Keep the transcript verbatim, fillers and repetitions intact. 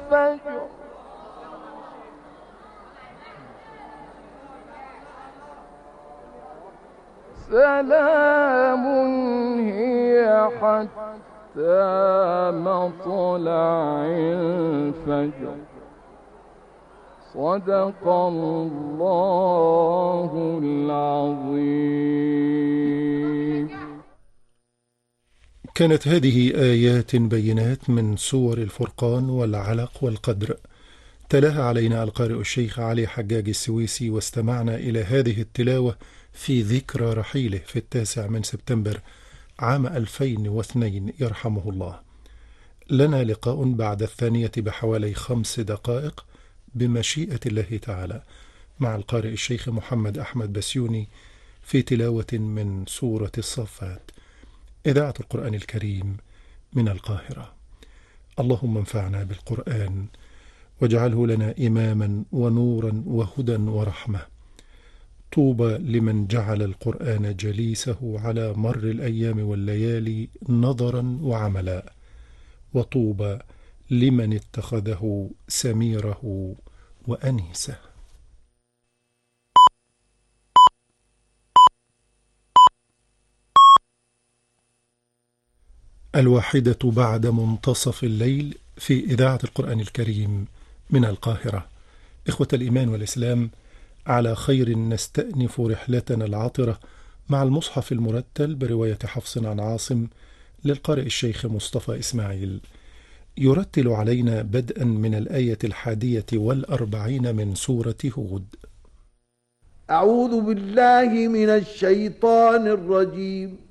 الفجر سلام هي حتى مطلع الفجر صدق الله العظيم. كانت هذه آيات بينات من سور الفرقان والعلق والقدر، تلاها علينا القارئ الشيخ علي حجاج السويسي، واستمعنا إلى هذه التلاوة في ذكرى رحيله في التاسع من سبتمبر عام ألفين واثنين يرحمه الله. لنا لقاء بعد الثانية بحوالي خمس دقائق بمشيئة الله تعالى مع القارئ الشيخ محمد أحمد بسيوني في تلاوة من سورة الصفات، إذاعة القرآن الكريم من القاهرة. اللهم انفعنا بالقرآن واجعله لنا إماما ونورا وهدى ورحمة. طوبى لمن جعل القرآن جليسه على مر الأيام والليالي نظرا وعملا، وطوبى لمن اتخذه سميره وأنيسه. الواحدة بعد منتصف الليل في إذاعة القرآن الكريم من القاهرة. إخوة الإيمان والإسلام، على خير نستأنف رحلتنا العطرة مع المصحف المرتل برواية حفص عن عاصم للقارئ الشيخ مصطفى إسماعيل. يرتل علينا بدءا من الآية الحادية والأربعين من سورة هود. أعوذ بالله من الشيطان الرجيم.